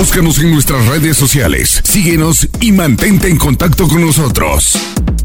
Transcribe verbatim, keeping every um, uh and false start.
Búscanos en nuestras redes sociales, síguenos y mantente en contacto con nosotros.